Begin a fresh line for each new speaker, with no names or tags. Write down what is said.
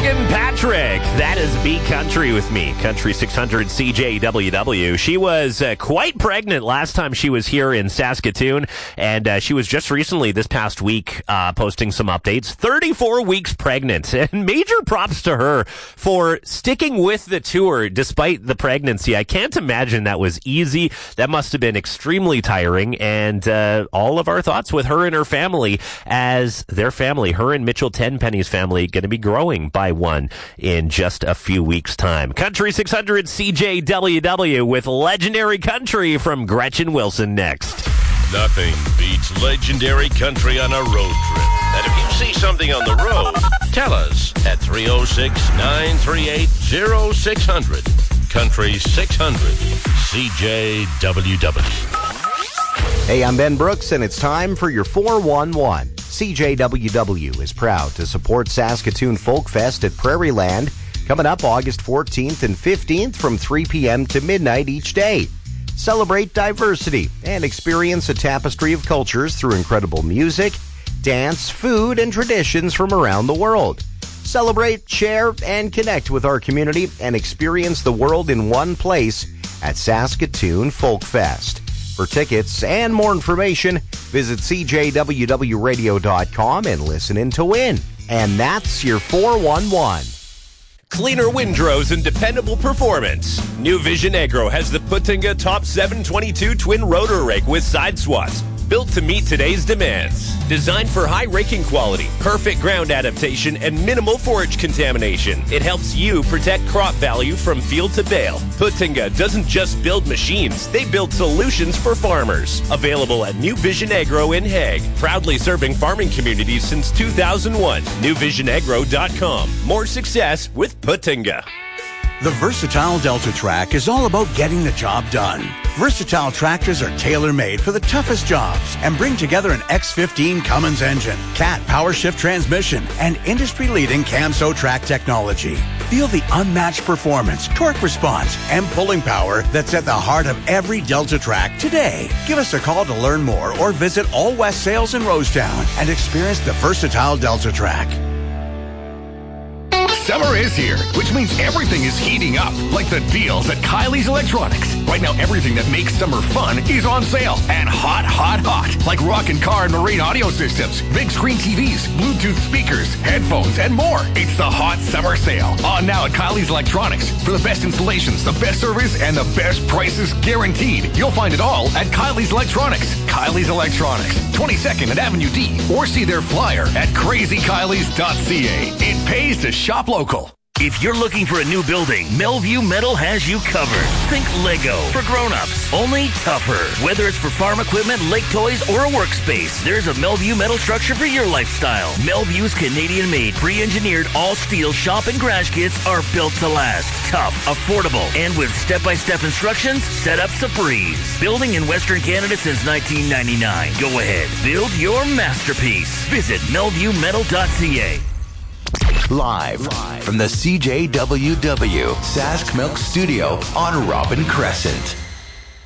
Megan Patrick. That is Be Country with me. Country 600 CJWW. She was quite pregnant last time she was here in Saskatoon, and she was just recently, this past week, posting some updates. 34 weeks pregnant, and major props to her for sticking with the tour despite the pregnancy. I can't imagine that was easy. That must have been extremely tiring, and all of our thoughts with her and her family as their family, her and Mitchell Tenpenny's family, going to be growing by one in just a few weeks' time. Country 600 CJWW with Legendary Country from Gretchen Wilson next.
Nothing beats legendary country on a road trip. And if you see something on the road, tell us at 306-938-0600. Country 600 CJWW.
Hey, I'm Ben Brooks, and it's time for your 411. CJWW is proud to support Saskatoon Folk Fest at Prairie Land, coming up August 14th and 15th from 3 p.m. to midnight each day. Celebrate diversity and experience a tapestry of cultures through incredible music, dance, food, and traditions from around the world. Celebrate, share, and connect with our community and experience the world in one place at Saskatoon Folk Fest. For tickets and more information, visit cjwwradio.com and listen in to win. And that's your 411.
Cleaner windrows and dependable performance. New Vision Agro has the Putinga Top 722 twin rotor rake with side swaths, built to meet today's demands. Designed for high raking quality, perfect ground adaptation, and minimal forage contamination. It helps you protect crop value from field to bale. Putinga doesn't just build machines, they build solutions for farmers. Available at New Vision Agro in Hague. Proudly serving farming communities since 2001. NewVisionAgro.com. More success with Putinga.
The Versatile Delta Track is all about getting the job done. Versatile tractors are tailor-made for the toughest jobs and bring together an X15 Cummins engine, Cat power shift transmission, and industry-leading Camso track technology. Feel the unmatched performance, torque response, and pulling power that's at the heart of every Delta Track today. Give us a call to learn more or visit All West Sales in Rosetown and experience the Versatile Delta Track.
Summer is here, which means everything is heating up, like the deals at Kylie's Electronics. Right now, everything that makes summer fun is on sale, and hot, like rock and car and marine audio systems, big screen TVs, Bluetooth speakers, headphones, and more. It's the hot summer sale, on now at Kylie's Electronics. For the best installations, the best service, and the best prices guaranteed. You'll find it all at Kylie's Electronics. Kylie's Electronics, 22nd at Avenue D, or see their flyer at crazykylie's.ca. It pays to shop local.
If you're looking for a new building, Melview Metal has you covered. Think Lego for grown-ups, only tougher. Whether it's for farm equipment, lake toys, or a workspace, there's a Melview Metal structure for your lifestyle. Melview's Canadian-made, pre-engineered, all-steel shop and garage kits are built to last. Tough, affordable, and with step-by-step instructions, setup's a breeze. Building in Western Canada since 1999. Go ahead, build your masterpiece. Visit melviewmetal.ca.
Live from the CJWW Sask Milk Studio on Robin Crescent.